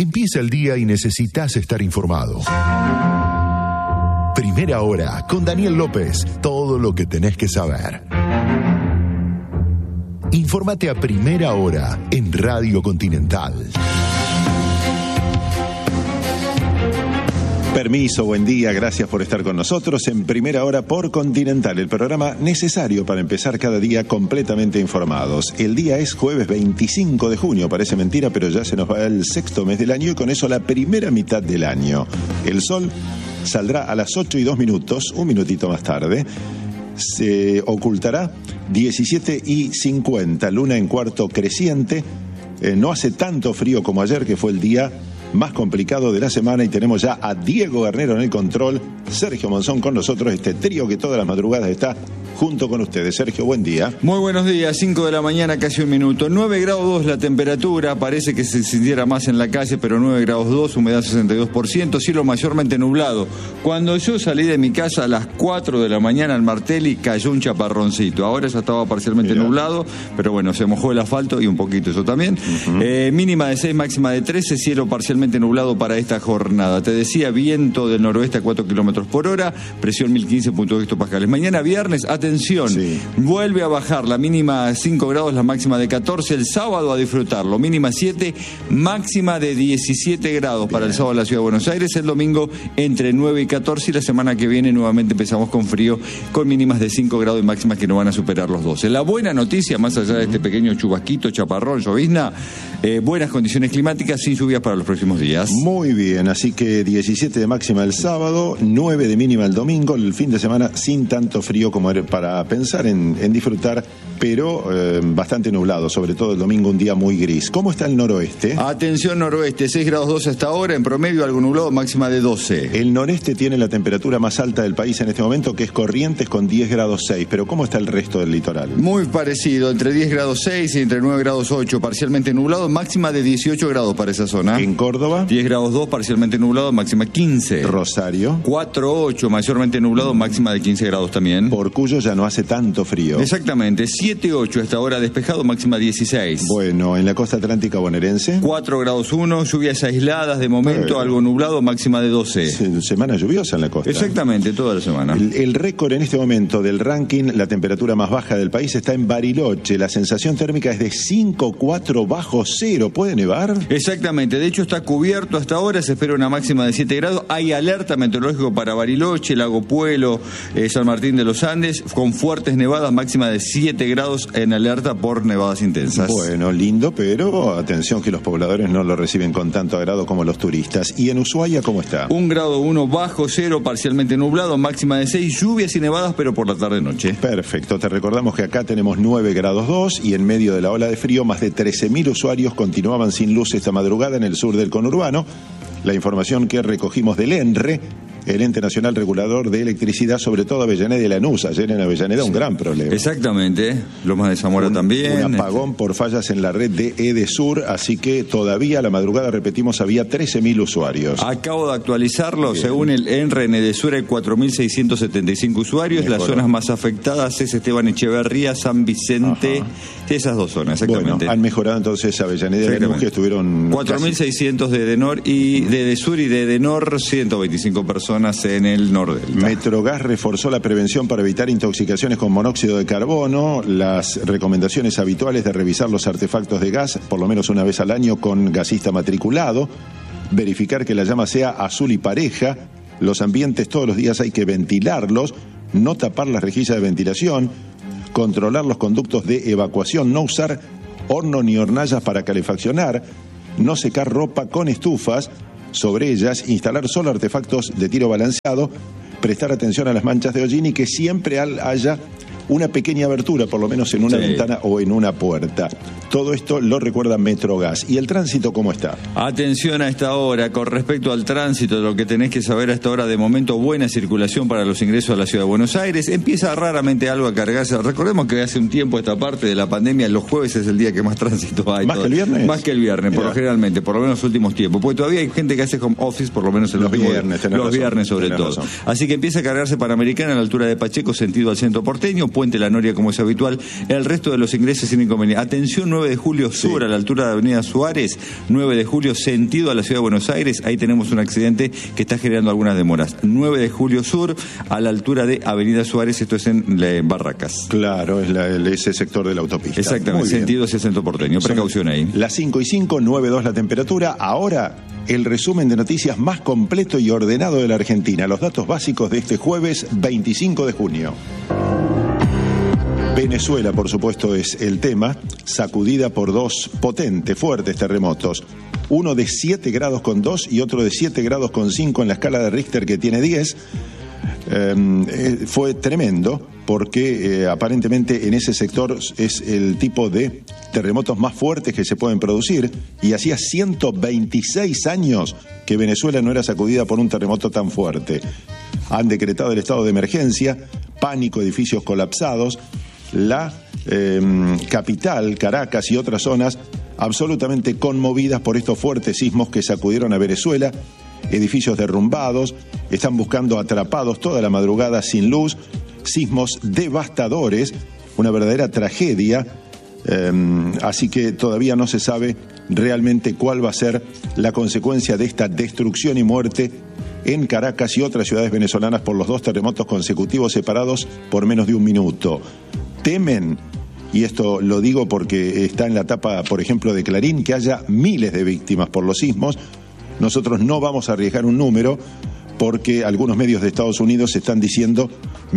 Empieza el día y necesitas estar informado. Primera Hora con Daniel López. Todo lo que tenés que saber. Infórmate a Primera Hora en Radio Continental. Permiso, buen día, gracias por estar con nosotros en Primera Hora por Continental, el programa necesario para empezar cada día completamente informados. El día es jueves 25 de junio, parece mentira, pero ya se nos va el sexto mes del año y con eso la primera mitad del año. El sol saldrá a las 8:02, un minutito más tarde. Se ocultará 17:50, luna en cuarto creciente. No hace tanto frío como ayer, que fue el día más complicado de la semana, y tenemos ya a Diego Garnero en el control, Sergio Monzón con nosotros, este trío que todas las madrugadas está junto con ustedes. Sergio, buen día. Muy buenos días, 5 de la mañana, casi un minuto. 9 grados 2 la temperatura, parece que se sintiera más en la calle, pero 9 grados 2, humedad 62%, cielo mayormente nublado. Cuando yo salí de mi casa a las 4 de la mañana al Martelli, cayó un chaparroncito. Ahora ya estaba parcialmente nublado, pero bueno, se mojó el asfalto y un poquito eso también. Mínima de 6, máxima de 13, cielo parcialmente nublado para esta jornada. Te decía, viento del noroeste a 4 kilómetros por hora, presión 1015.2 hectopascales. Mañana viernes, atención, vuelve a bajar la mínima 5 grados, la máxima de 14. El sábado a disfrutarlo, mínima 7, máxima de 17 grados para el sábado en la ciudad de Buenos Aires. El domingo entre 9 y 14, y la semana que viene nuevamente empezamos con frío, con mínimas de 5 grados y máximas que no van a superar los 12. La buena noticia, más allá de este pequeño chubasquito, chaparrón, llovizna, buenas condiciones climáticas sin lluvias para los próximos días. Muy bien, así que 17 de máxima el sábado, 9 de mínima el domingo, el fin de semana sin tanto frío como era para pensar en disfrutar, pero bastante nublado, sobre todo el domingo, un día muy gris. ¿Cómo está el noroeste? Atención noroeste, 6 grados 2 hasta ahora, en promedio algo nublado, máxima de 12. El noreste tiene la temperatura más alta del país en este momento, que es Corrientes, con 10 grados 6, pero ¿cómo está el resto del litoral? Muy parecido, entre 10 grados 6 y entre 9 grados 8, parcialmente nublado, máxima de 18 grados para esa zona. En Córdoba, 10 grados 2, parcialmente nublado, máxima 15. Rosario, 4,8, mayormente nublado, máxima de 15 grados también. Por Cuyo ya no hace tanto frío. Exactamente, 7,8 hasta ahora despejado, máxima 16. Bueno, en la costa atlántica bonaerense, 4 grados 1, lluvias aisladas de momento, algo nublado, máxima de 12. Semana lluviosa en la costa. Exactamente, toda la semana. El récord en este momento del ranking, la temperatura más baja del país está en Bariloche. La sensación térmica es de 5,4 bajo cero. ¿Puede nevar? Exactamente, de hecho está cubierto hasta ahora, se espera una máxima de 7 grados. Hay alerta meteorológico para Bariloche, Lago Puelo, San Martín de los Andes, con fuertes nevadas, máxima de 7 grados en alerta por nevadas intensas. Bueno, lindo, pero atención que los pobladores no lo reciben con tanto agrado como los turistas. ¿Y en Ushuaia cómo está? 1 grado 1 bajo cero, parcialmente nublado, máxima de 6, lluvias y nevadas, pero por la tarde-noche. Perfecto, te recordamos que acá tenemos 9 grados 2 y en medio de la ola de frío, más de 13.000 usuarios continuaban sin luz esta madrugada en el sur del conurbano. La información que recogimos del ENRE, el Ente Nacional Regulador de Electricidad, sobre todo Avellaneda y Lanús. Ayer en Avellaneda un gran problema. Exactamente, Lomas de Zamora también. Un apagón por fallas en la red de Edesur, así que todavía a la madrugada, repetimos, había 13.000 usuarios. Acabo de actualizarlo, bien. Según el ENRE, en Edesur hay 4.675 usuarios. Mejor. Las zonas más afectadas es Esteban Echeverría, San Vicente, esas dos zonas, exactamente. Bueno, han mejorado entonces Avellaneda y Lanús, que estuvieron 4.600 de Edenor y de Edesur, y de Edenor 125 personas en el nordelta. Metrogas reforzó la prevención para evitar intoxicaciones con monóxido de carbono. Las recomendaciones habituales de revisar los artefactos de gas por lo menos una vez al año con gasista matriculado, verificar que la llama sea azul y pareja, los ambientes todos los días hay que ventilarlos, no tapar las rejillas de ventilación, controlar los conductos de evacuación, no usar horno ni hornallas para calefaccionar, no secar ropa con estufas sobre ellas, instalar solo artefactos de tiro balanceado, prestar atención a las manchas de hollín y que siempre haya una pequeña abertura, por lo menos en una ventana o en una puerta. Todo esto lo recuerda Metrogas. ¿Y el tránsito cómo está? Atención a esta hora, con respecto al tránsito, lo que tenés que saber a esta hora, de momento buena circulación para los ingresos a la ciudad de Buenos Aires. Empieza raramente algo a cargarse. Recordemos que hace un tiempo esta parte de la pandemia, los jueves es el día que más tránsito hay. ¿Más que el viernes? Más que el viernes, por lo generalmente, por lo menos los últimos tiempos. Porque todavía hay gente que hace home office, por lo menos en los viernes sobre todo. Así que empieza a cargarse Panamericana a la altura de Pacheco, sentido al centro porteño. Puente La Noria como es habitual. El resto de los ingresos sin inconveniente. Atención, 9 de julio sur, a la altura de Avenida Suárez, 9 de julio sentido a la ciudad de Buenos Aires, ahí tenemos un accidente que está generando algunas demoras. 9 de julio sur, a la altura de Avenida Suárez, esto es en Barracas. Claro, es ese sector de la autopista. Exactamente, sentido hacia Centro Porteño, precaución ahí. Las 5:05, 9:02 la temperatura. Ahora, el resumen de noticias más completo y ordenado de la Argentina. Los datos básicos de este jueves 25 de junio. Venezuela, por supuesto, es el tema, sacudida por dos potentes, fuertes terremotos. Uno de 7 grados con 2 y otro de 7 grados con 5 en la escala de Richter, que tiene 10. Fue tremendo porque aparentemente en ese sector es el tipo de terremotos más fuertes que se pueden producir, y hacía 126 años que Venezuela no era sacudida por un terremoto tan fuerte. Han decretado el estado de emergencia, pánico, edificios colapsados. La capital, Caracas, y otras zonas absolutamente conmovidas por estos fuertes sismos que sacudieron a Venezuela. Edificios derrumbados, están buscando atrapados toda la madrugada sin luz, sismos devastadores, una verdadera tragedia, así que todavía no se sabe realmente cuál va a ser la consecuencia de esta destrucción y muerte en Caracas y otras ciudades venezolanas por los 2 terremotos consecutivos separados por menos de un minuto. Temen, y esto lo digo porque está en la tapa, por ejemplo, de Clarín, que haya miles de víctimas por los sismos. Nosotros no vamos a arriesgar un número porque algunos medios de Estados Unidos están diciendo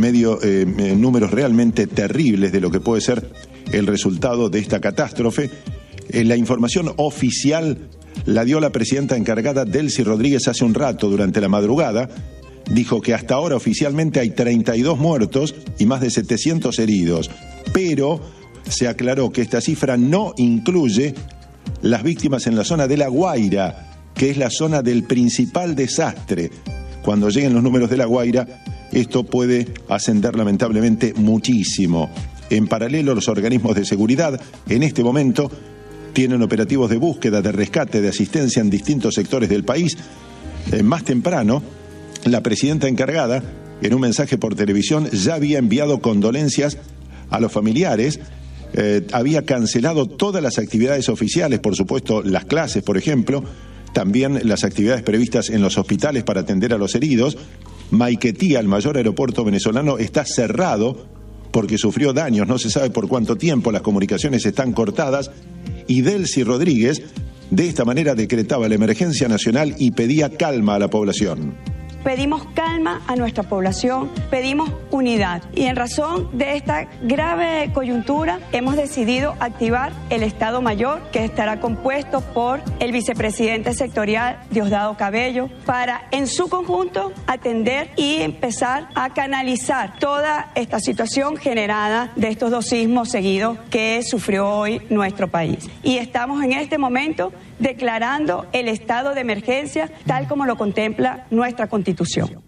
números realmente terribles de lo que puede ser el resultado de esta catástrofe. La información oficial la dio la presidenta encargada, Delcy Rodríguez, hace un rato durante la madrugada. Dijo que hasta ahora oficialmente hay 32 muertos y más de 700 heridos, pero se aclaró que esta cifra no incluye las víctimas en la zona de La Guaira, que es la zona del principal desastre. Cuando lleguen los números de La Guaira, esto puede ascender lamentablemente muchísimo. En paralelo, los organismos de seguridad en este momento tienen operativos de búsqueda, de rescate, de asistencia en distintos sectores del país. Más temprano, la presidenta encargada, en un mensaje por televisión, ya había enviado condolencias a los familiares, había cancelado todas las actividades oficiales, por supuesto las clases, por ejemplo, también las actividades previstas en los hospitales para atender a los heridos. Maiquetía, el mayor aeropuerto venezolano, está cerrado porque sufrió daños, no se sabe por cuánto tiempo, las comunicaciones están cortadas, y Delcy Rodríguez de esta manera decretaba la emergencia nacional y pedía calma a la población. Pedimos calma a nuestra población, pedimos unidad, y en razón de esta grave coyuntura hemos decidido activar el Estado Mayor, que estará compuesto por el vicepresidente sectorial Diosdado Cabello, para en su conjunto atender y empezar a canalizar toda esta situación generada de estos 2 sismos seguidos que sufrió hoy nuestro país. Y estamos en este momento declarando el estado de emergencia tal como lo contempla nuestra Constitución.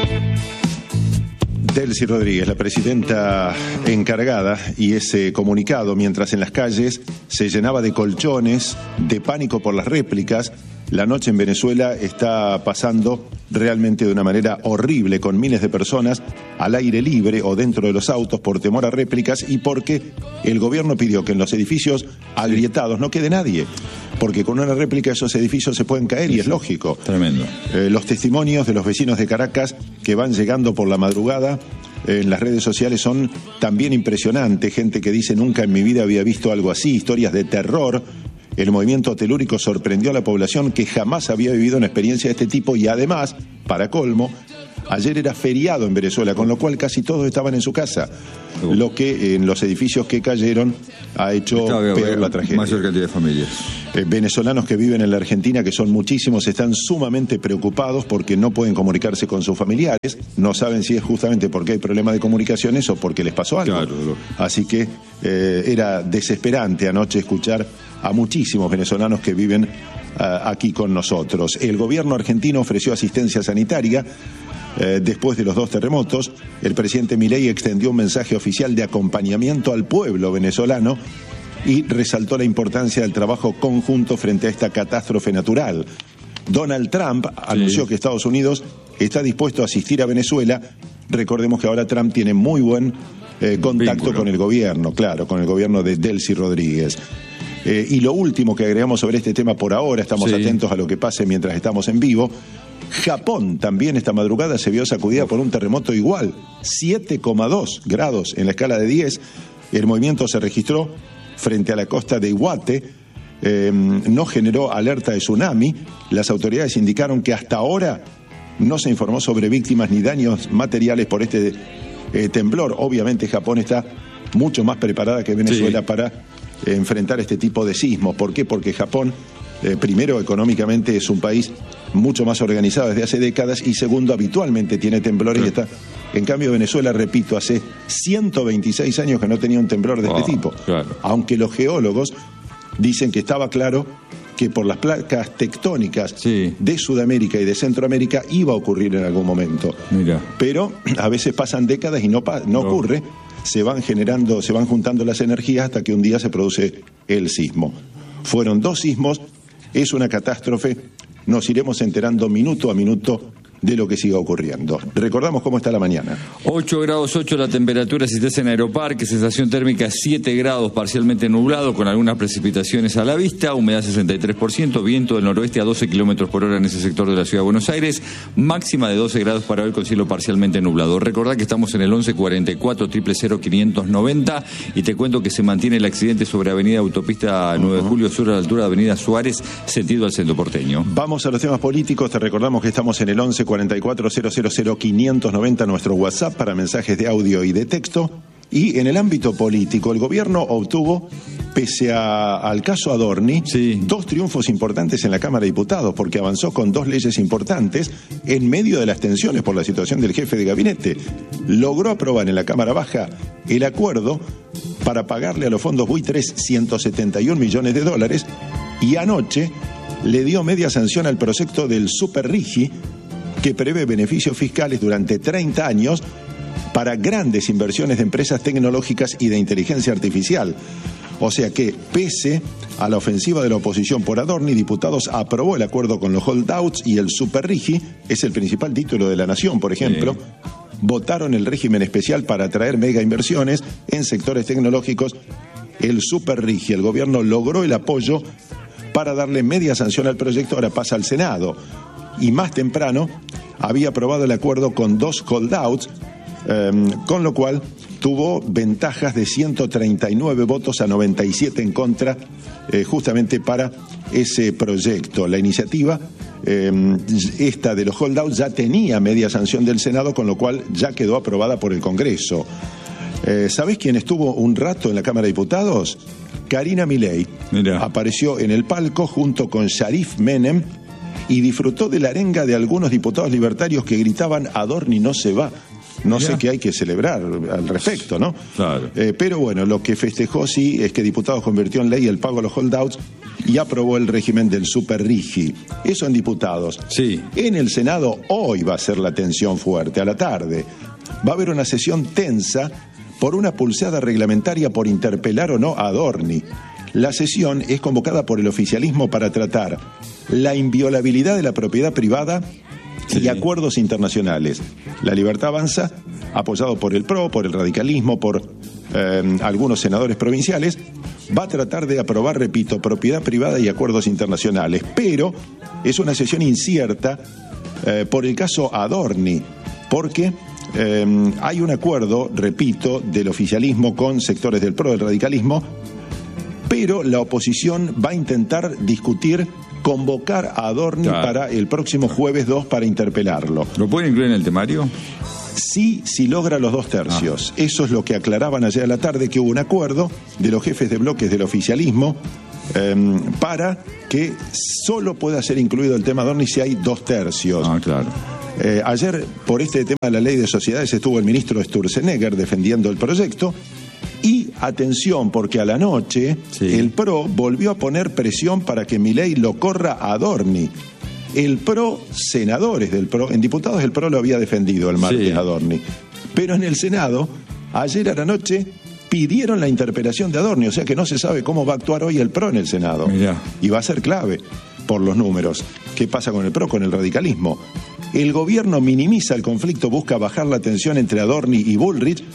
Delcy Rodríguez, la presidenta encargada, y ese comunicado mientras en las calles se llenaba de colchones, de pánico por las réplicas. La noche en Venezuela está pasando realmente de una manera horrible, con miles de personas al aire libre o dentro de los autos por temor a réplicas y porque el gobierno pidió que en los edificios agrietados no quede nadie, porque con una réplica esos edificios se pueden caer y es lógico. Tremendo. Los testimonios de los vecinos de Caracas que van llegando por la madrugada en las redes sociales son también impresionantes. Gente que dice: nunca en mi vida había visto algo así, historias de terror. El movimiento telúrico sorprendió a la población, que jamás había vivido una experiencia de este tipo, y además, para colmo, ayer era feriado en Venezuela, con lo cual casi todos estaban en su casa, lo que en los edificios que cayeron ha hecho peor la tragedia. Mayor cantidad de familias. Venezolanos que viven en la Argentina, que son muchísimos, están sumamente preocupados porque no pueden comunicarse con sus familiares, no saben si es justamente porque hay problema de comunicaciones o porque les pasó algo. Claro. Así que era desesperante anoche escuchar a muchísimos venezolanos que viven aquí con nosotros. El gobierno argentino ofreció asistencia sanitaria después de los 2 terremotos. El presidente Milei extendió un mensaje oficial de acompañamiento al pueblo venezolano y resaltó la importancia del trabajo conjunto frente a esta catástrofe natural. Donald Trump anunció que Estados Unidos está dispuesto a asistir a Venezuela. Recordemos que ahora Trump tiene muy buen contacto con el gobierno, claro, con el gobierno de Delcy Rodríguez. Y lo último que agregamos sobre este tema por ahora, estamos atentos a lo que pase mientras estamos en vivo. Japón también esta madrugada se vio sacudida por un terremoto igual, 7,2 grados en la escala de 10. El movimiento se registró frente a la costa de Iwate, no generó alerta de tsunami. Las autoridades indicaron que hasta ahora no se informó sobre víctimas ni daños materiales por este temblor. Obviamente Japón está mucho más preparada que Venezuela para enfrentar este tipo de sismos. ¿Por qué? Porque Japón, primero, económicamente es un país mucho más organizado desde hace décadas, y segundo, habitualmente tiene temblores y está. En cambio, Venezuela, repito, hace 126 años que no tenía un temblor de este tipo. Claro. Aunque los geólogos dicen que estaba claro que por las placas tectónicas de Sudamérica y de Centroamérica iba a ocurrir en algún momento. Mira. Pero a veces pasan décadas y no ocurre. Se van juntando las energías hasta que un día se produce el sismo. Fueron 2 sismos, es una catástrofe, nos iremos enterando minuto a minuto de lo que siga ocurriendo. Recordamos cómo está la mañana. 8 grados 8 la temperatura si estás en Aeroparque, sensación térmica 7 grados, parcialmente nublado, con algunas precipitaciones a la vista, humedad 63%, viento del noroeste a 12 kilómetros por hora en ese sector de la ciudad de Buenos Aires, máxima de 12 grados para hoy con cielo parcialmente nublado. Recordá que estamos en el 1144 000 590 y te cuento que se mantiene el accidente sobre avenida Autopista 9 de Julio Sur a la altura de avenida Suárez, sentido al centro porteño. Vamos a los temas políticos, te recordamos que estamos en el 1144 000 590, nuestro WhatsApp para mensajes de audio y de texto. Y en el ámbito político, el gobierno obtuvo, pese al caso Adorni, 2 triunfos importantes en la Cámara de Diputados, porque avanzó con 2 leyes importantes en medio de las tensiones por la situación del jefe de gabinete. Logró aprobar en la Cámara Baja el acuerdo para pagarle a los fondos buitres 171 millones de dólares, y anoche le dio media sanción al proyecto del Super Rigi, que prevé beneficios fiscales durante 30 años para grandes inversiones de empresas tecnológicas y de inteligencia artificial. O sea que, pese a la ofensiva de la oposición por Adorni, diputados aprobó el acuerdo con los holdouts, y el Super Rigi es el principal título de la nación, por ejemplo. Votaron el régimen especial para atraer mega inversiones en sectores tecnológicos. El Super Rigi, el gobierno logró el apoyo para darle media sanción al proyecto, ahora pasa al Senado. Y más temprano había aprobado el acuerdo con 2 holdouts, con lo cual tuvo ventajas de 139 votos a 97 en contra, justamente para ese proyecto. La iniciativa, esta de los holdouts, ya tenía media sanción del Senado, con lo cual ya quedó aprobada por el Congreso. ¿Sabés quién estuvo un rato en la Cámara de Diputados? Karina Milei. Apareció en el palco junto con Sharif Menem y disfrutó de la arenga de algunos diputados libertarios que gritaban: Adorni no se va. No sé qué hay que celebrar al respecto, ¿no? Claro. Pero bueno, lo que festejó es que diputados convirtió en ley el pago a los holdouts y aprobó el régimen del Super Rigi. Eso en diputados. En el Senado hoy va a ser la tensión fuerte, a la tarde. Va a haber una sesión tensa por una pulseada reglamentaria por interpelar o no a Adorni. La sesión es convocada por el oficialismo para tratar la inviolabilidad de la propiedad privada y acuerdos internacionales. La Libertad Avanza, apoyado por el PRO, por el radicalismo, por algunos senadores provinciales, va a tratar de aprobar, repito, propiedad privada y acuerdos internacionales. Pero es una sesión incierta por el caso Adorni, porque hay un acuerdo, repito, del oficialismo con sectores del PRO, del radicalismo, pero la oposición va a intentar discutir convocar a Adorni para el próximo jueves 2 para interpelarlo. ¿Lo pueden incluir en el temario? Sí, si logra los 2 tercios. Eso es lo que aclaraban ayer a la tarde, que hubo un acuerdo de los jefes de bloques del oficialismo para que solo pueda ser incluido el tema Adorni si hay 2 tercios. Claro. Ayer, por este tema de la ley de sociedades, estuvo el ministro Sturzenegger defendiendo el proyecto. Y atención, porque a la noche el PRO volvió a poner presión para que Milei lo corra a Adorni. El PRO, senadores del PRO, en diputados el PRO lo había defendido el martes a Adorni. Pero en el Senado, ayer a la noche, pidieron la interpelación de Adorni. O sea que no se sabe cómo va a actuar hoy el PRO en el Senado. Y va a ser clave por los números. ¿Qué pasa con el PRO, con el radicalismo? El gobierno minimiza el conflicto, busca bajar la tensión entre Adorni y Bullrich,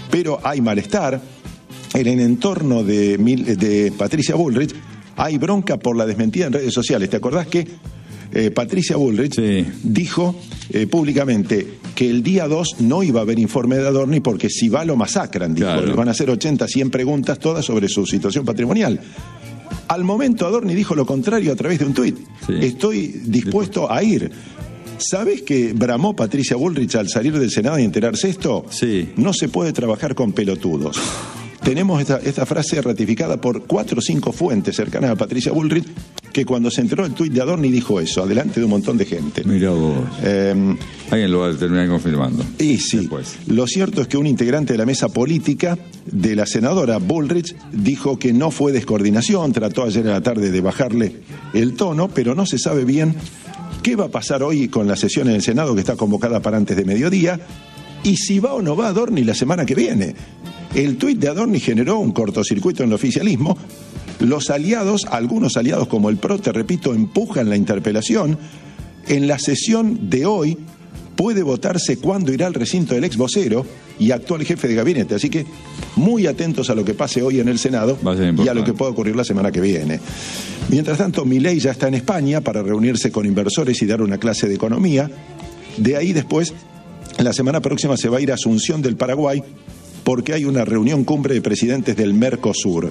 pero hay malestar. En el entorno de Patricia Bullrich hay bronca por la desmentida en redes sociales. ¿Te acordás que Patricia Bullrich dijo públicamente que el día 2 no iba a haber informe de Adorni porque si va lo masacran? Dijo, le van a hacer 80, 100 preguntas todas sobre su situación patrimonial. Al momento Adorni dijo lo contrario a través de un tuit. Estoy dispuesto a ir. ¿Sabes que bramó Patricia Bullrich al salir del Senado y enterarse esto? No se puede trabajar con pelotudos. Tenemos esta frase ratificada por 4 o 5 fuentes cercanas a Patricia Bullrich, que cuando se enteró el tuit de Adorni dijo eso, adelante de un montón de gente. Mirá vos. Alguien lo va a terminar confirmando. Y sí. Después. Lo cierto es que un integrante de la mesa política de la senadora Bullrich dijo que no fue descoordinación, trató ayer en la tarde de bajarle el tono, pero no se sabe bien qué va a pasar hoy con la sesión en el Senado, que está convocada para antes de mediodía, y si va o no va Adorni la semana que viene. El tuit de Adorni generó un cortocircuito en el oficialismo. Los aliados, algunos aliados como el PRO, te repito, empujan la interpelación. En la sesión de hoy puede votarse cuándo irá al recinto del ex vocero y actual jefe de gabinete. Así que muy atentos a lo que pase hoy en el Senado y a lo que pueda ocurrir la semana que viene. Mientras tanto, Milei ya está en España para reunirse con inversores y dar una clase de economía. De ahí después, la semana próxima se va a ir a Asunción del Paraguay porque hay una reunión cumbre de presidentes del Mercosur.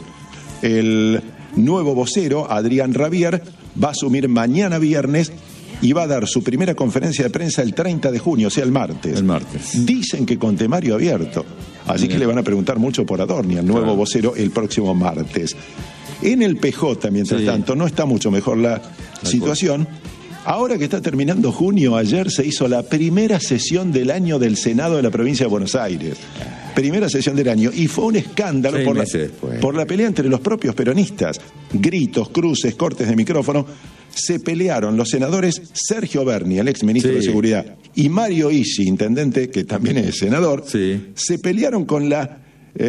El nuevo vocero, Adrián Rabier, va a asumir mañana viernes y va a dar su primera conferencia de prensa el 30 de junio, o sea, el martes. Dicen que con temario abierto. Así que le van a preguntar mucho por Adorni, al nuevo vocero, el próximo martes. En el PJ, mientras tanto, no está mucho mejor la situación. Ahora que está terminando junio, ayer se hizo la primera sesión del año del Senado de la provincia de Buenos Aires. Primera sesión del año. Y fue un escándalo por la pelea entre los propios peronistas. Gritos, cruces, cortes de micrófono. Se pelearon los senadores Sergio Berni, el ex ministro de Seguridad, y Mario Isi, intendente, que también es senador. Se pelearon con la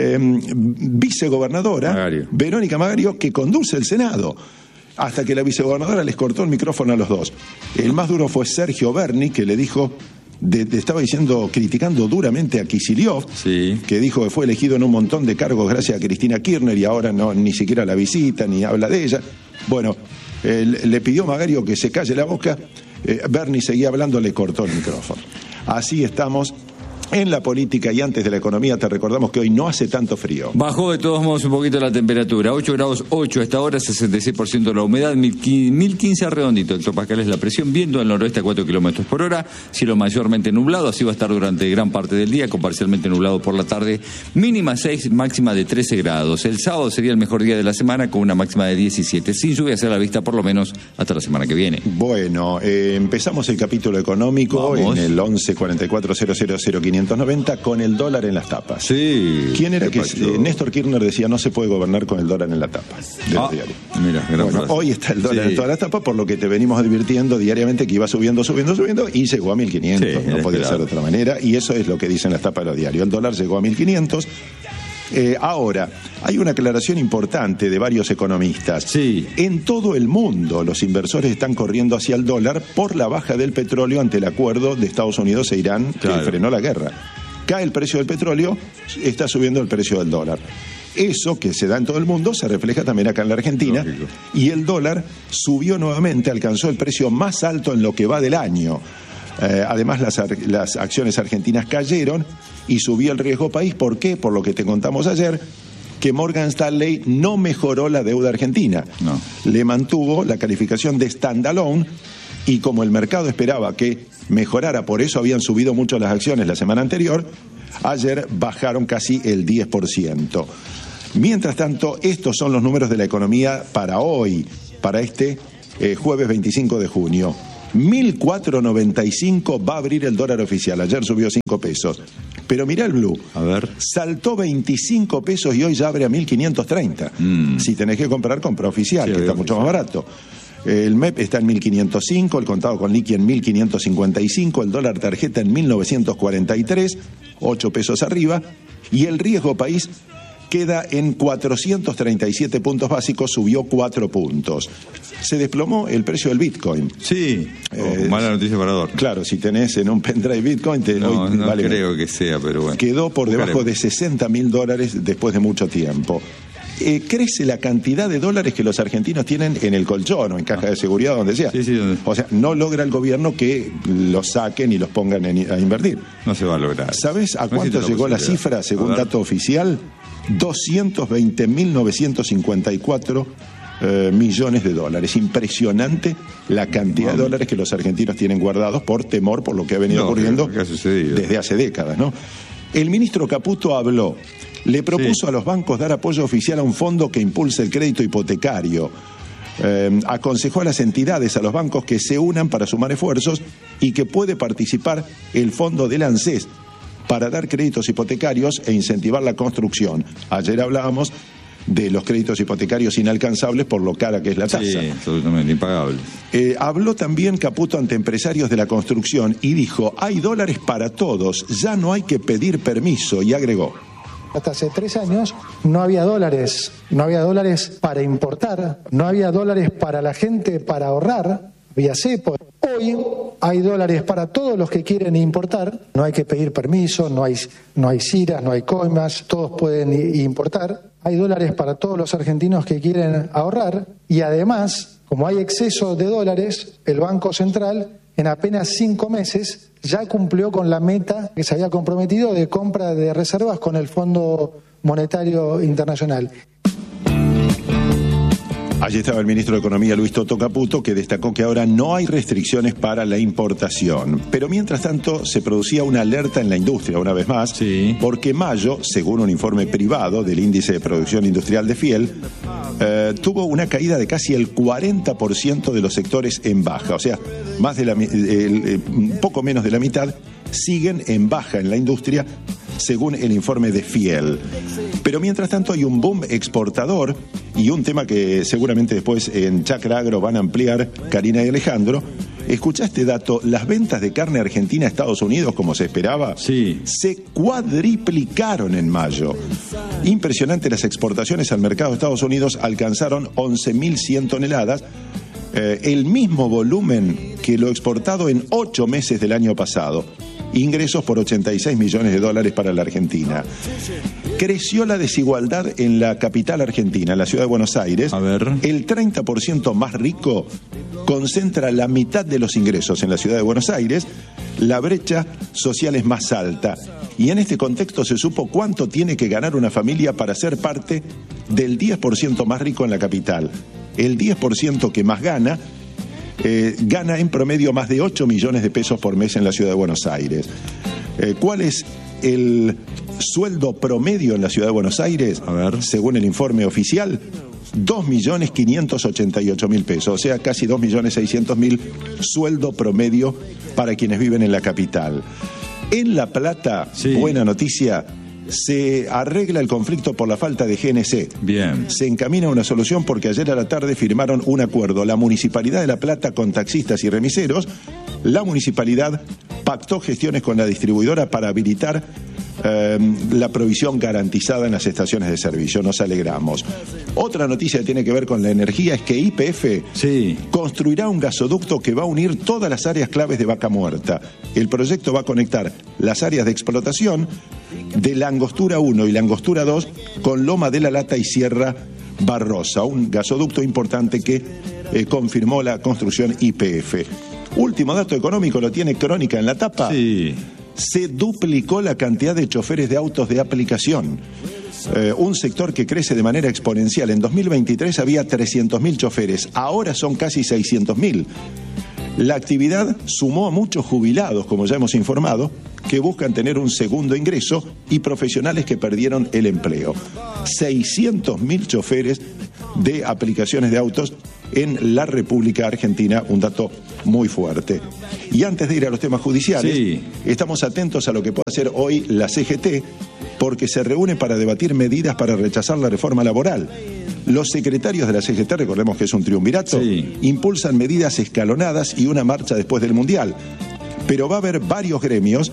vicegobernadora Verónica Magario, que conduce el Senado. Hasta que la vicegobernadora les cortó el micrófono a los dos. El más duro fue Sergio Berni, que le dijo, estaba criticando duramente a Kicillof, que dijo que fue elegido en un montón de cargos gracias a Cristina Kirchner y ahora ni siquiera la visita ni habla de ella. Bueno, le pidió a Magario que se calle la boca. Berni seguía hablando, le cortó el micrófono. Así estamos en la política y antes de la economía. Te recordamos que hoy no hace tanto frío. Bajó de todos modos un poquito la temperatura, 8 grados 8 a esta hora, 66% la humedad, 1015 redondito hectopascales la presión, viento al noroeste a 4 kilómetros por hora, cielo mayormente nublado, así va a estar durante gran parte del día, con parcialmente nublado por la tarde, mínima 6, máxima de 13 grados. El sábado sería el mejor día de la semana con una máxima de 17, sin lluvias a la vista por lo menos hasta la semana que viene. Bueno, empezamos el capítulo económico. Vamos. En el 11 44 00 590 con el dólar en las tapas. ¿Quién era que Néstor Kirchner decía no se puede gobernar con el dólar en la tapa de los diarios? Bueno, hoy está el dólar en todas las tapas, por lo que te venimos advirtiendo diariamente que iba subiendo y llegó a 1.500, no podía ser de otra manera, y eso es lo que dicen las tapas de los diarios. El dólar llegó a 1.500. Ahora, hay una aclaración importante de varios economistas. En todo el mundo los inversores están corriendo hacia el dólar por la baja del petróleo ante el acuerdo de Estados Unidos e Irán que frenó la guerra. Cae el precio del petróleo, está subiendo el precio del dólar. Eso que se da en todo el mundo se refleja también acá en la Argentina. Y el dólar subió nuevamente, alcanzó el precio más alto en lo que va del año. Además, las acciones argentinas cayeron y subió el riesgo país. ¿Por qué? Por lo que te contamos ayer, que Morgan Stanley no mejoró la deuda argentina. Le mantuvo la calificación de standalone y como el mercado esperaba que mejorara, por eso habían subido mucho las acciones la semana anterior, ayer bajaron casi el 10%. Mientras tanto, estos son los números de la economía para hoy, para este jueves 25 de junio. 1.495 va a abrir el dólar oficial. Ayer subió 5 pesos. Pero mirá el blue. A ver. Saltó 25 pesos y hoy ya abre a 1.530. Si tenés que comprar, compra oficial, que está mucho más barato. El MEP está en 1.505, el contado con liqui en 1.555, el dólar tarjeta en 1.943, 8 pesos arriba. Y el riesgo país queda en 437 puntos básicos, subió 4 puntos. Se desplomó el precio del Bitcoin. Sí, mala noticia para Adorno. Claro, si tenés en un pendrive Bitcoin... No vale, creo que sea, pero bueno. Quedó por debajo de $60.000 después de mucho tiempo. Crece la cantidad de dólares que los argentinos tienen en el colchón o en caja de seguridad, donde sea. Sí, donde... O sea, no logra el gobierno que los saquen y los pongan a invertir. No se va a lograr. ¿Sabés a cuánto llegó la cifra, según dato oficial? 220.954 millones de dólares. Impresionante la cantidad de dólares que los argentinos tienen guardados por temor por lo que ha venido ocurriendo desde hace décadas, ¿no? El ministro Caputo habló. Le propuso a los bancos dar apoyo oficial a un fondo que impulse el crédito hipotecario. Aconsejó a las entidades, a los bancos, que se unan para sumar esfuerzos y que puede participar el fondo del ANSES para dar créditos hipotecarios e incentivar la construcción. Ayer hablábamos de los créditos hipotecarios inalcanzables por lo cara que es la tasa. Sí, absolutamente impagable. Habló también Caputo ante empresarios de la construcción y dijo: hay dólares para todos, ya no hay que pedir permiso, y agregó: hasta hace 3 años no había dólares para importar, no había dólares para la gente para ahorrar, había cepo. Hoy hay dólares para todos los que quieren importar, no hay que pedir permiso, no hay CIRAS, no hay coimas, todos pueden importar. Hay dólares para todos los argentinos que quieren ahorrar y además, como hay exceso de dólares, el Banco Central en apenas 5 meses ya cumplió con la meta que se había comprometido de compra de reservas con el Fondo Monetario Internacional. Allí estaba el ministro de Economía, Luis Toto Caputo, que destacó que ahora no hay restricciones para la importación. Pero mientras tanto se producía una alerta en la industria, una vez más, porque mayo, según un informe privado del Índice de Producción Industrial de Fiel, tuvo una caída de casi el 40% de los sectores en baja. O sea, poco menos de la mitad siguen en baja en la industria, según el informe de Fiel. Pero mientras tanto hay un boom exportador y un tema que seguramente después en Chacra Agro van a ampliar Karina y Alejandro. Escuchá este dato: las ventas de carne argentina a Estados Unidos, como se esperaba, se cuadriplicaron en mayo. Impresionante, las exportaciones al mercado de Estados Unidos alcanzaron 11.100 toneladas, el mismo volumen que lo exportado en 8 meses del año pasado. Ingresos por $86 millones para la Argentina. Creció la desigualdad en la capital argentina, en la ciudad de Buenos Aires. A ver. El 30% más rico concentra la mitad de los ingresos en la ciudad de Buenos Aires. La brecha social es más alta. Y en este contexto se supo cuánto tiene que ganar una familia para ser parte del 10% más rico en la capital. El 10% que más gana en promedio más de 8 millones de pesos por mes en la ciudad de Buenos Aires. ¿Cuál es el sueldo promedio en la ciudad de Buenos Aires? A ver. Según el informe oficial, 2.588.000 pesos, o sea, casi 2.600.000 sueldo promedio para quienes viven en la capital. En La Plata, buena noticia, se arregla el conflicto por la falta de GNC. Bien. Se encamina una solución porque ayer a la tarde firmaron un acuerdo la Municipalidad de La Plata con taxistas y remiseros. La municipalidad pactó gestiones con la distribuidora para habilitar la provisión garantizada en las estaciones de servicio. Nos alegramos. Otra noticia que tiene que ver con la energía es que YPF construirá un gasoducto que va a unir todas las áreas claves de Vaca Muerta. El proyecto va a conectar las áreas de explotación de la Angostura 1 y la Angostura 2 con Loma de la Lata y Sierra Barrosa, un gasoducto importante que confirmó la construcción YPF. Último dato económico, lo tiene Crónica en la tapa. Se duplicó la cantidad de choferes de autos de aplicación. Un sector que crece de manera exponencial. En 2023 había 300.000 choferes, ahora son casi 600.000. La actividad sumó a muchos jubilados, como ya hemos informado, que buscan tener un segundo ingreso y profesionales que perdieron el empleo. 600.000 choferes de aplicaciones de autos en la República Argentina, un dato muy fuerte. Y antes de ir a los temas judiciales, estamos atentos a lo que puede hacer hoy la CGT, porque se reúne para debatir medidas para rechazar la reforma laboral. Los secretarios de la CGT, recordemos que es un triunvirato, impulsan medidas escalonadas y una marcha después del Mundial. Pero va a haber varios gremios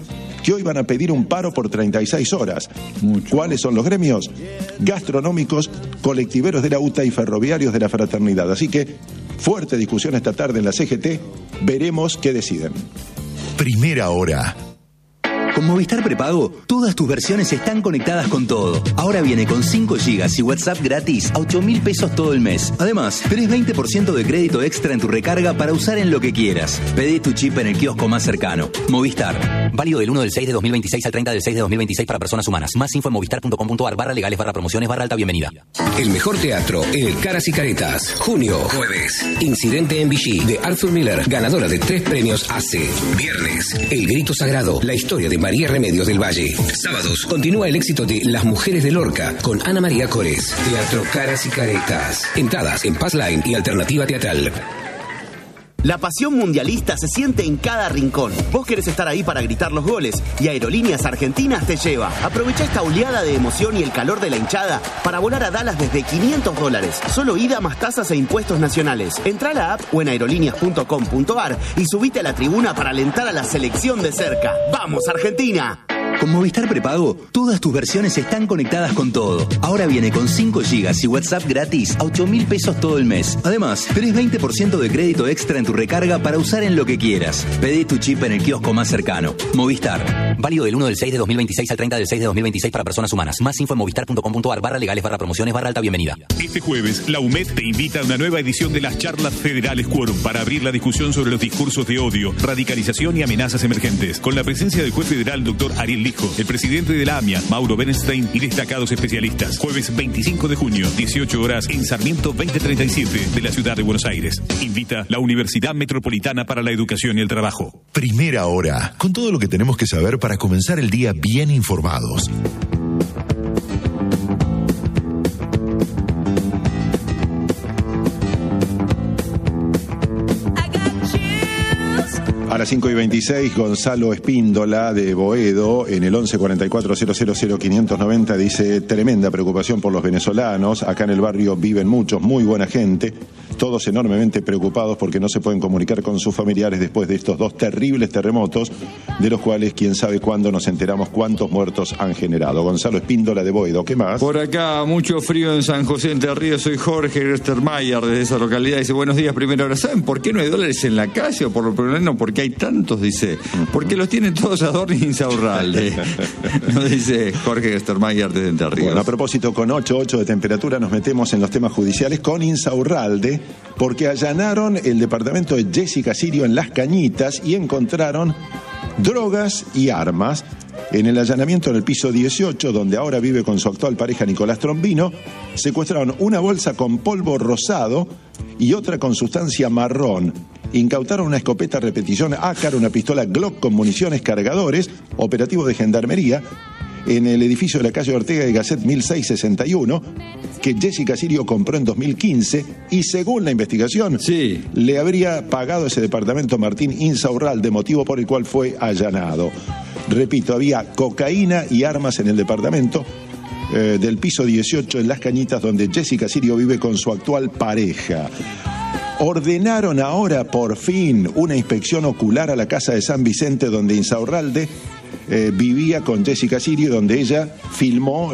que hoy van a pedir un paro por 36 horas. ¿Cuáles son los gremios? Gastronómicos, colectiveros de la UTA y ferroviarios de la Fraternidad. Así que, fuerte discusión esta tarde en la CGT, veremos qué deciden. Primera hora. Con Movistar Prepago, todas tus versiones están conectadas con todo. Ahora viene con 5 GB y WhatsApp gratis a 8.000 pesos todo el mes. Además, tenés 20% de crédito extra en tu recarga para usar en lo que quieras. Pedí tu chip en el kiosco más cercano. Movistar. Válido del 1 del 6 de 2026 al 30 del 6 de 2026 para personas humanas. Más info en movistar.com.ar/legales/promociones/alta bienvenida. El mejor teatro en el Caras y Caretas. Junio, jueves. Incidente en Vichy de Arthur Miller, ganadora de 3 premios ACE. Viernes, El Grito Sagrado, la historia de María Remedios del Valle. Sábados, continúa el éxito de Las Mujeres de Lorca con Ana María Cores. Teatro Caras y Caretas. Entradas en Passline y Alternativa Teatral. La pasión mundialista se siente en cada rincón. Vos querés estar ahí para gritar los goles y Aerolíneas Argentinas te lleva. Aprovecha esta oleada de emoción y el calor de la hinchada para volar a Dallas desde $500. Solo ida más tasas e impuestos nacionales. Entrá a la app o en aerolíneas.com.ar y subite a la tribuna para alentar a la selección de cerca. ¡Vamos, Argentina! Con Movistar Prepago, todas tus versiones están conectadas con todo. Ahora viene con 5 GB y WhatsApp gratis a 8.000 pesos todo el mes. Además, tenés 20% de crédito extra en tu recarga para usar en lo que quieras. Pedí tu chip en el kiosco más cercano. Movistar. Válido del 1 del 6 de 2026 al 30 del 6 de 2026 para personas humanas. Más info en movistar.com.ar/legales/promociones/alta bienvenida. Este jueves, la UMED te invita a una nueva edición de las charlas federales Quórum para abrir la discusión sobre los discursos de odio, radicalización y amenazas emergentes. Con la presencia del juez federal Dr. Ariel Lijo, el presidente de la AMIA, Mauro Bernstein, y destacados especialistas. Jueves 25 de junio, 18 horas, en Sarmiento 2037 de la ciudad de Buenos Aires. Invita la Universidad Metropolitana para la Educación y el Trabajo. Primera hora, con todo lo que tenemos que saber para comenzar el día bien informados. A las 5:26, Gonzalo Espíndola de Boedo, en el 1144-000-590, dice: tremenda preocupación por los venezolanos. Acá en el barrio viven muchos, muy buena gente, todos enormemente preocupados porque no se pueden comunicar con sus familiares después de estos 2 terribles terremotos, de los cuales quién sabe cuándo nos enteramos cuántos muertos han generado. Gonzalo Espíndola de Boedo, ¿qué más? Por acá, mucho frío en San José Entre Ríos. Soy Jorge Gerstermayer desde esa localidad. Dice: buenos días, primera hora. ¿Saben por qué no hay dólares en la calle? O por lo menos porque hay tantos, dice. Porque los tienen todos Adorni y Insaurralde. Nos dice Jorge Gerstermayer desde Entre Ríos. Bueno, a propósito, con 8.8 de temperatura nos metemos en los temas judiciales con Insaurralde, porque allanaron el departamento de Jessica Sirio en Las Cañitas y encontraron drogas y armas. En el allanamiento en el piso 18, donde ahora vive con su actual pareja Nicolás Trombino, secuestraron una bolsa con polvo rosado y otra con sustancia marrón. Incautaron una escopeta a repetición Ácar, una pistola Glock con municiones, cargadores, operativo de gendarmería, en el edificio de la calle Ortega y Gasset 1661, que Jessica Sirio compró en 2015 y, según la investigación, le habría pagado ese departamento Martín Insaurralde, motivo por el cual fue allanado. Repito, había cocaína y armas en el departamento del piso 18 en Las Cañitas, donde Jessica Sirio vive con su actual pareja. Ordenaron ahora, por fin, una inspección ocular a la casa de San Vicente, donde Insaurralde vivía con Jessica Sirio, donde ella filmó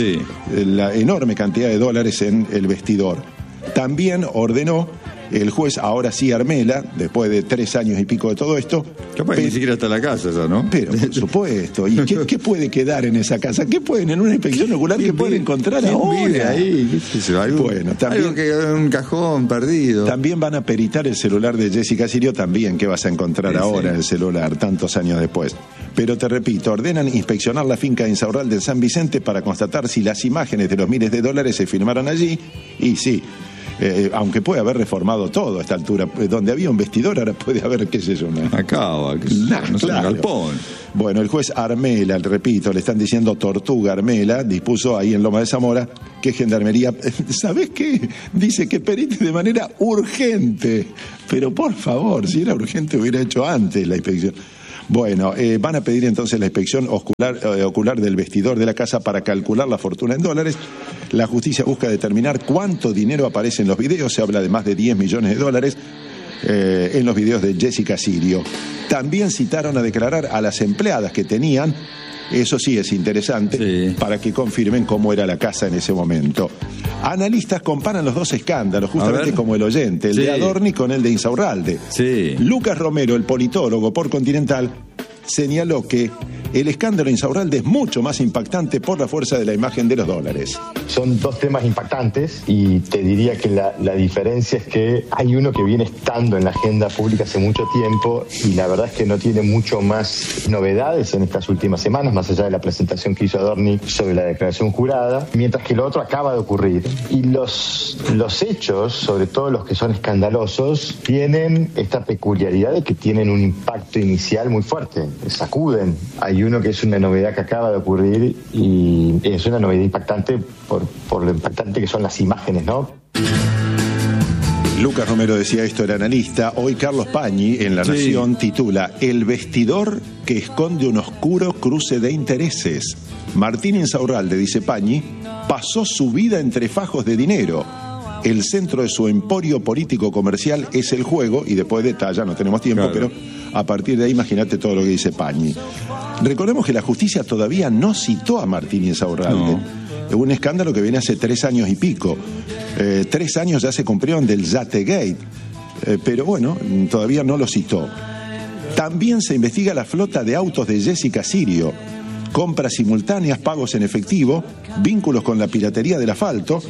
la enorme cantidad de dólares en el vestidor. También ordenó el juez, ahora sí Armela, después de 3 años y pico de todo esto. Capaz que ni siquiera está la casa ya, ¿no? Pero, por supuesto. ¿Y qué puede quedar en esa casa? ¿Qué pueden, en una inspección ocular, qué pueden encontrar ahora? Vive ahí? Bueno, también, algo que un cajón perdido. También van a peritar el celular de Jessica Sirio, también. ¿Qué vas a encontrar ahora en el celular, tantos años después? Pero te repito, ordenan inspeccionar la finca de Insaurralde en San Vicente para constatar si las imágenes de los miles de dólares se filmaron allí. Y sí, aunque puede haber reformado todo a esta altura, donde había un vestidor ahora puede haber, qué sé yo, acaba, no sé, un galpón. Bueno, el juez Armela, repito, le están diciendo Tortuga Armela, dispuso ahí en Loma de Zamora que Gendarmería, ¿sabés qué? Dice que perite de manera urgente, pero por favor, si era urgente hubiera hecho antes la inspección. Bueno, van a pedir entonces la inspección ocular del vestidor de la casa para calcular la fortuna en dólares. La justicia busca determinar cuánto dinero aparece en los videos, se habla de más de $10 millones. en los videos de Jessica Sirio. También citaron a declarar a las empleadas que tenían, eso sí es interesante, para que confirmen cómo era la casa en ese momento. Analistas comparan los dos escándalos, justamente como el oyente, el de Adorni con el de Insaurralde. Lucas Romero, el politólogo por Continental, señaló que el escándalo Insaurralde es mucho más impactante por la fuerza de la imagen de los dólares. Son dos temas impactantes y te diría que la diferencia es que hay uno que viene estando en la agenda pública hace mucho tiempo y la verdad es que no tiene mucho más novedades en estas últimas semanas, más allá de la presentación que hizo Adorni sobre la declaración jurada, mientras que lo otro acaba de ocurrir. Y los hechos, sobre todo los que son escandalosos, tienen esta peculiaridad de que tienen un impacto inicial muy fuerte, sacuden. Hay uno que es una novedad que acaba de ocurrir y es una novedad impactante por lo impactante que son las imágenes, ¿no? Lucas Romero decía esto, el analista. Hoy Carlos Pañi en La Nación titula El vestidor que esconde un oscuro cruce de intereses. Martín Insaurralde, dice Pañi, pasó su vida entre fajos de dinero. El centro de su emporio político comercial es el juego, y después detalla, no tenemos tiempo, pero a partir de ahí imagínate todo lo que dice Pañi. Recordemos que la justicia todavía no citó a Martín Insaurralde. Es un escándalo que viene hace 3 años y pico. 3 años ya se cumplieron del Yategate, pero bueno, todavía no lo citó. También se investiga la flota de autos de Jessica Sirio. Compras simultáneas, pagos en efectivo, vínculos con la piratería del asfalto.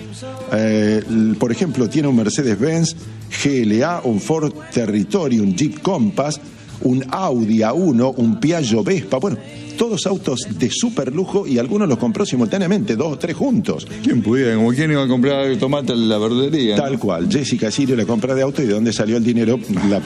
Por ejemplo, tiene un Mercedes-Benz GLA, un Ford Territory, un Jeep Compass, un Audi A1, un Piaggio Vespa. Bueno, todos autos de súper lujo y algunos los compró simultáneamente, 2 o 3 juntos. ¿Quién pudiera? Como quién iba a comprar tomate en la verdulería. Tal cual. Jessica Sirio, la compra de auto, y de dónde salió el dinero, la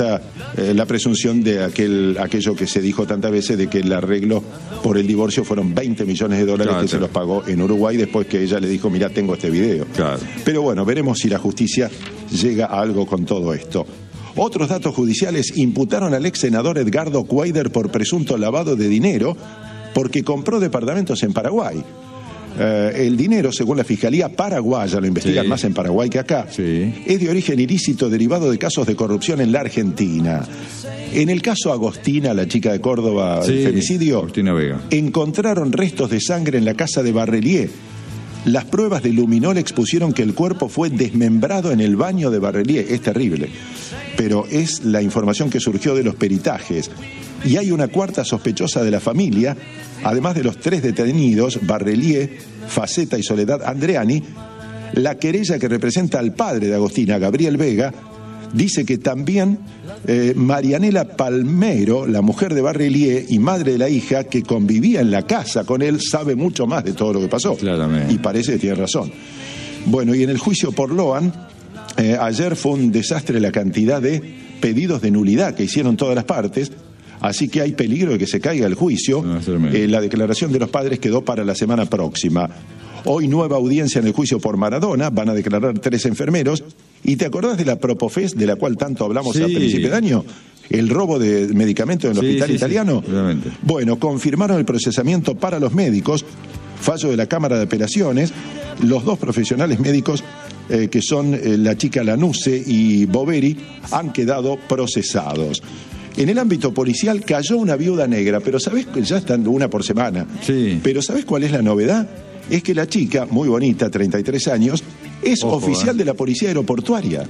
presunción de aquello que se dijo tantas veces de que el arreglo por el divorcio fueron 20 millones de dólares que se los pagó en Uruguay después que ella le dijo, mirá, tengo este video. Pero bueno, veremos si la justicia llega a algo con todo esto. Otros datos judiciales imputaron al ex senador Edgardo Cuader por presunto lavado de dinero porque compró departamentos en Paraguay. El dinero, según la Fiscalía paraguaya, lo investigan más en Paraguay que acá, es de origen ilícito derivado de casos de corrupción en la Argentina. En el caso Agostina, la chica de Córdoba, el femicidio, Agostina Vega, encontraron restos de sangre en la casa de Barrelier. Las pruebas de luminol expusieron que el cuerpo fue desmembrado en el baño de Barrelier. Es terrible, pero es la información que surgió de los peritajes. Y hay una cuarta sospechosa de la familia, además de los 3 detenidos, Barrelier, Faceta y Soledad Andreani. La querella que representa al padre de Agostina, Gabriel Vega, dice que también Marianela Palmero, la mujer de Barrelier y madre de la hija que convivía en la casa con él, sabe mucho más de todo lo que pasó. Y parece que tiene razón. Bueno, y en el juicio por Loan, ayer fue un desastre la cantidad de pedidos de nulidad que hicieron todas las partes, así que hay peligro de que se caiga el juicio. La declaración de los padres quedó para la semana próxima. Hoy nueva audiencia en el juicio por Maradona, van a declarar 3 enfermeros. ¿Y te acordás de la Propofes, de la cual tanto hablamos a principio de año? El robo de medicamentos en el hospital italiano. Bueno, confirmaron el procesamiento para los médicos, fallo de la Cámara de Apelaciones. Los 2 profesionales médicos, que son la chica Lanuse y Boveri, han quedado procesados. En el ámbito policial cayó una viuda negra, pero ¿sabés? Ya están una por semana. Pero ¿sabés cuál es la novedad? Es que la chica, muy bonita, 33 años, es oficial de la policía aeroportuaria.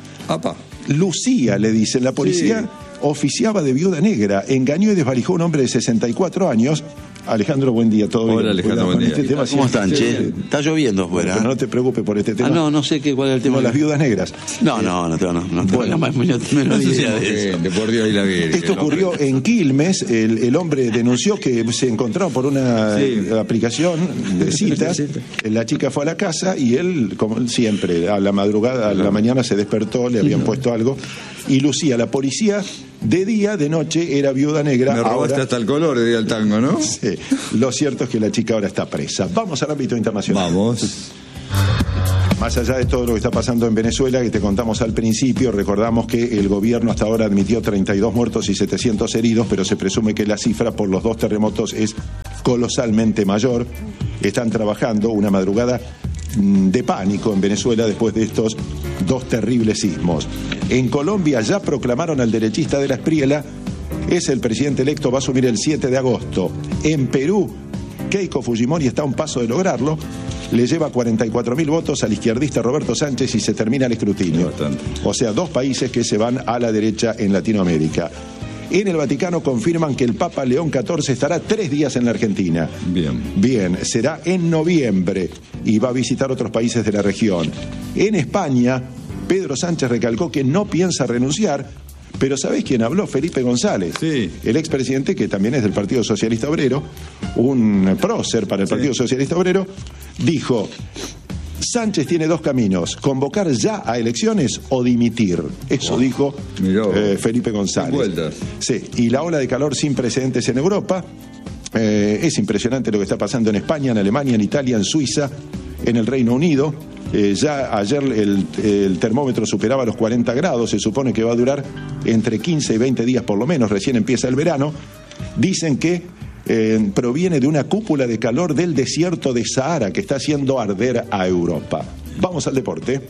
Lucía, le dicen. La policía oficiaba de viuda negra, engañó y desvalijó a un hombre de 64 años. Alejandro, buen día, todo bien. Hola, Alejandro, buen día. ¿Cómo están, che? Está lloviendo afuera. Pero no te preocupes por este tema. No sé cuál es el tema. No, las viudas negras. No tengo la más menos idea de eso. Por Dios y la Virgen. Esto ocurrió en Quilmes. El hombre denunció que se encontraba por una aplicación de citas. La chica fue a la casa y él, como siempre, a la madrugada, a la mañana se despertó, le habían puesto algo. Y Lucía, la policía, de día, de noche, era viuda negra. Me robaste ahora hasta el color, diría el tango, ¿no? Sí. Lo cierto es que la chica ahora está presa. Vamos al ámbito internacional. Vamos. Más allá de todo lo que está pasando en Venezuela, que te contamos al principio, recordamos que el gobierno hasta ahora admitió 32 muertos y 700 heridos, pero se presume que la cifra por los 2 terremotos es colosalmente mayor. Están trabajando una madrugada de pánico en Venezuela después de estos 2 terribles sismos. En Colombia ya proclamaron al derechista de la Espriella, es el presidente electo, va a asumir el 7 de agosto. En Perú, Keiko Fujimori está a un paso de lograrlo, le lleva 44.000 votos al izquierdista Roberto Sánchez y se termina el escrutinio. O sea, 2 países que se van a la derecha en Latinoamérica. En el Vaticano confirman que el Papa León XIV estará 3 días en la Argentina. Bien, será en noviembre y va a visitar otros países de la región. En España, Pedro Sánchez recalcó que no piensa renunciar, pero ¿sabés quién habló? Felipe González, el expresidente que también es del Partido Socialista Obrero, un prócer para el Partido Socialista Obrero, dijo: Sánchez tiene 2 caminos, convocar ya a elecciones o dimitir. Eso dijo Felipe González. Sí, y la ola de calor sin precedentes en Europa. Es impresionante lo que está pasando en España, en Alemania, en Italia, en Suiza, en el Reino Unido. Ya ayer el termómetro superaba los 40 grados, se supone que va a durar entre 15 y 20 días por lo menos, recién empieza el verano. Dicen que proviene de una cúpula de calor del desierto de Sahara que está haciendo arder a Europa. Vamos al deporte.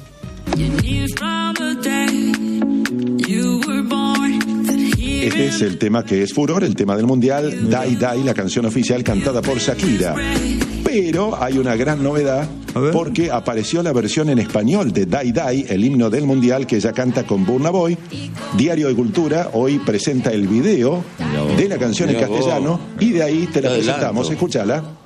Este es el tema que es furor, el tema del Mundial, Dai Dai, la canción oficial cantada por Shakira. Pero hay una gran novedad, porque apareció la versión en español de Dai Dai, el himno del Mundial, que ella canta con Burna Boy. Diario de Cultura hoy presenta el video de la canción en castellano y de ahí te la presentamos. Escúchala.